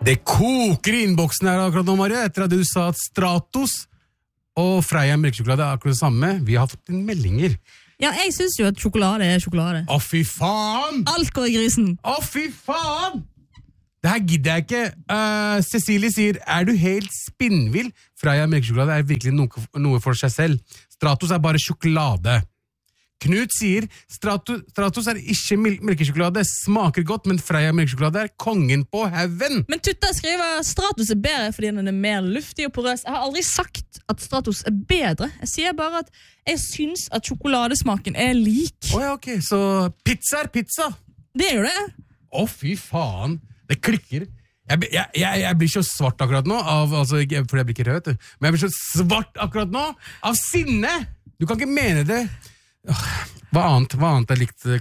Det koker I innboksen her akkurat nå, Marie, etter at du sa at Stratos og Freia melkesjokolade akkurat det samme. Vi har fått inn meldinger. Ja, jeg synes jo at sjokolade sjokolade. Å, fy faen! Alt går I grisen. Å, fy faen! Det her gidder jeg ikke. Cecilie sier, du helt spinnvill? Freia melkesjokolade virkelig noe for seg selv. Stratos bare sjokolade. Knut sier, Stratos ikke melkesjokolade, smaker godt, men Freia melkesjokolade kongen på heaven. Men Tutta skriver, Stratos bedre fordi den mer luftig og porøs. Jeg har aldri sagt at Stratos bedre. Jeg sier bare at jeg synes at sjokoladesmaken lik. Åja, ok, så pizza pizza. Det jo det. Å, fy faen. Det klikker. Jeg blir så svart akkurat nå, for jeg blir ikke rød, men jeg blir så svart akkurat nå, av sinne. Du kan ikke mene det. Hva annet jeg likte?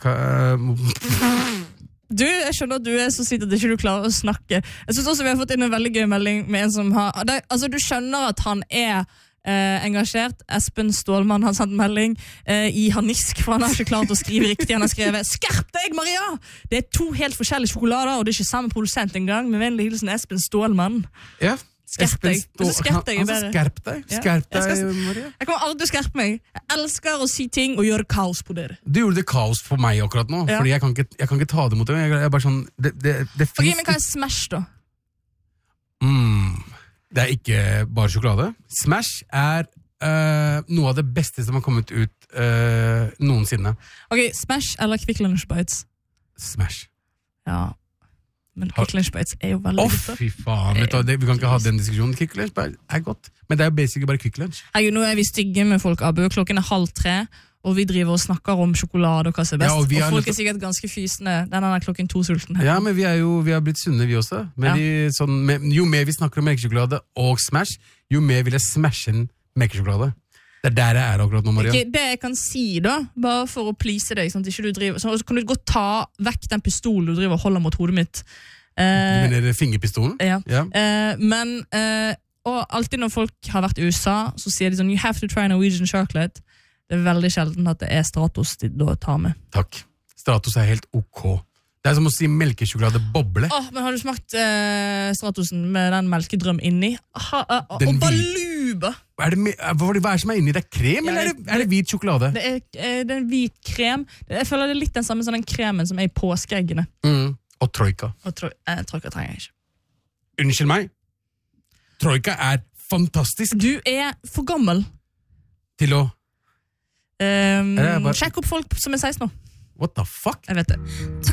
Du, jeg skjønner at du så sitt at ikke du klarer å snakke. Jeg synes også vi har fått inn en veldig gøy melding med en som har... Altså, du skjønner at han engasjert. Espen Stålmann har sendt melding I harnisk, for han har ikke klart å skrive riktig. Han har skrevet, skerp deg, Maria! Det 2 helt forskjellige sjokolader, og det ikke samme produsent engang. Med vennlig hilsen Espen Stålmann. Ja. Skerp deg. Skerp deg, Maria. Jeg kommer aldri til å skerpe meg. Jeg elsker å si ting og gjøre kaos på dere. Du gjorde det kaos for meg akkurat nå, fordi jeg kan ikke ta det mot deg. Jeg bare sånn, det Ok, men hva Smash da? Det ikke bare sjokolade. Smash noe av det beste som har kommet ut noensinne. Ok, Smash eller Kvikk Lunsj Bites? Smash. Ja, men Kvikk Lunsj Bites jo veldig godt. Fy faen, vet du, vi kan ikke ha den diskusjonen. Kvikk Lunsj Bites godt, men det jo basically bare Kvikk Lunsj. Nå vi stygge med folk, Abu. Klokken 2:30, og vi driver og snakker om sjokolade og hva som best. Ja, og folk sikkert ganske fysende. Den klokken 2-sulten her. Ja, men vi har blitt sunne, vi også. Men jo mer vi snakker om melkesjokolade og Smash, jo mer vil jeg smashe en melkesjokolade. Det der jeg akkurat nå, Maria. Okay, det jeg kan si da, bare for å please deg, sånn at ikke du driver, så kan du godt ta vekk den pistolen du driver og holder mot hodet mitt. Du mener fingerpistolen? Ja. Men og alltid når folk har vært I USA, så sier de sånn, you have to try Norwegian chocolate. Det veldig sjelden at det Stratos de da tar med. Takk. Stratos helt ok. Det som å si melkesjokolade boble. Men har du smakt Stratosen med den melkedrøm inni? Og baluba! Hva det som inni? Det krem, eller er det hvit sjokolade? Det en hvit krem. Jeg føler det litt den samme som den kremen som I påskeeggene. Og troika. Troika trenger jeg ikke. Unnskyld meg. Troika fantastisk. Du for gammel. Til å... Sjekk opp folk som 16 år. What the fuck? Jeg vet det.